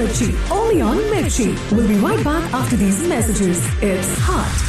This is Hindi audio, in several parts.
Mirchi, only on Mirchi. We'll be right back after these messages. It's hot.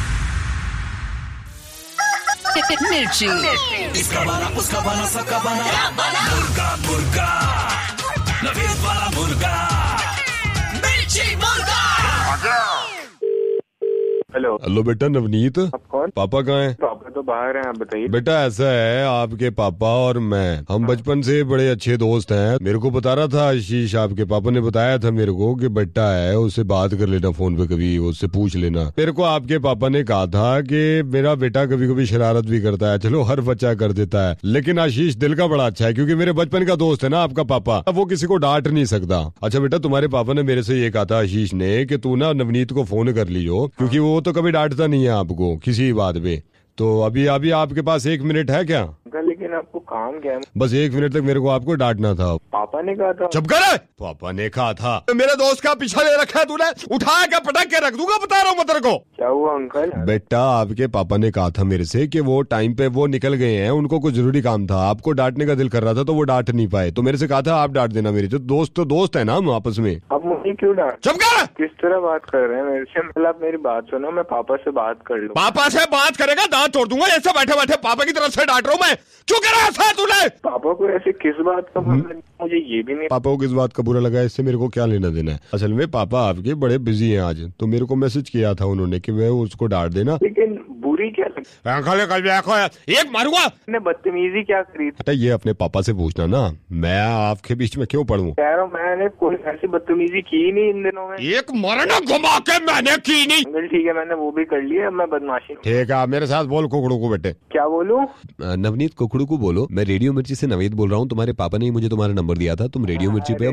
मिर्ची, इसका बना उसका बना सबका बना मुर्गा मुर्गा नवीद वाला मुर्गा मिर्ची मुर्गा। हेलो हेलो बेटा नवनीत, आप कौन? पापा कहाँ हैं? पापा तो बाहर हैं, आप बताइए। बेटा ऐसा है, आपके पापा और मैं हम बचपन से बड़े अच्छे दोस्त हैं। मेरे को बता रहा था आशीष, आपके पापा ने बताया था मेरे को कि बेटा है उससे बात कर लेना फोन पे, कभी उससे पूछ लेना। मेरे को आपके पापा ने कहा था कि मेरा बेटा कभी कभी शरारत भी करता है, चलो हर बच्चा कर देता है, लेकिन आशीष दिल का बड़ा अच्छा है क्योंकि मेरे बचपन का दोस्त है ना आपका पापा, वो किसी को डांट नहीं सकता। अच्छा बेटा, तुम्हारे पापा ने मेरे से ये कहा था आशीष ने कि तू ना नवनीत को फोन कर लीजिए क्योंकि वो तो कभी डांटता नहीं है आपको किसी बात पे। तो अभी आपके पास 1 मिनट है क्या? लेकिन आपको काम क्या है? बस 1 मिनट तक मेरे को आपको डांटना था। पापा ने कहा था। चुप कर। पापा ने कहा था। मेरे दोस्त का पीछा ले रखा है तूने, उठा के पटक के रख दूंगा, बता रहा हूँ मैं तेरे को। क्या हुआ अंकल? बेटा आपके पापा ने कहा था मेरे से कि वो टाइम पे वो निकल गए हैं, उनको कुछ जरूरी काम था, आपको डांटने का दिल कर रहा था तो वो डांट नहीं पाए, तो मेरे से कहा था आप डांट देना। मेरे जो दोस्त है ना हम आपस में। अब मुझे क्यों डांट? चुप कर। किस तरह बात कर रहे हैं मेरे से? मतलब आप मेरी बात सुनो, मैं पापा से बात कर लूँ। पापा से बात करेगा दांत तोड़ दूंगा, ऐसे बैठे बैठे पापा की तरफ से डांट रहा हूँ मैं। क्यों कर रहा है तूने? पापा को ऐसे किस बात का मुझे ये भी नहीं। पापा को किस बात का बुरा लगा इससे मेरे को क्या लेना देना है? असल में पापा आपके बड़े बिजी हैं आज, तो मेरे को मैसेज किया था उन्होंने कि मैं उसको डांट देना। लेकिन बुरी क्या लगी? एक मारूंगा। मैंने बदतमीजी क्या करी थी? ये अपने पापा से पूछना ना, मैं आपके बीच में क्यों पढ़ूं? कह रहा हूँ मैंने कोई ऐसी बदतमीजी की नहीं इन दिनों में। एक मरना घुमा के मैंने की नहीं। अंकल ठीक है, मैंने वो भी कर लिया, अब मैं बदमाशी। ठीक है, आप मेरे साथ बोल कुकड़ू को बेटे। क्या बोलूं? नवनीत कुकड़ू को बोलो, मैं रेडियो मिर्ची से नवीद बोल रहा हूँ, तुम्हारे पापा ने मुझे तुम्हारा नंबर दिया था, तुम रेडियो मिर्ची पे।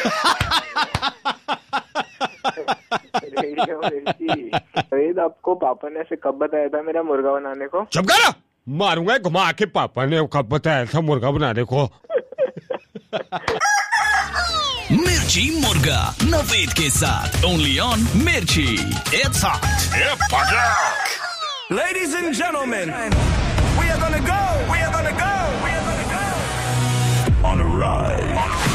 नवीद आपको पापा ने ऐसे कब बताया था मेरा मुर्गा बनाने को? चुप कर। मारूंगा घुमा के, पापा ने कब बताया था मुर्गा बनाने को? मिर्ची मुर्गा नवीद के साथ ओनली ऑन मिर्ची। It's hot. Ladies and gentlemen, we are gonna go on a ride.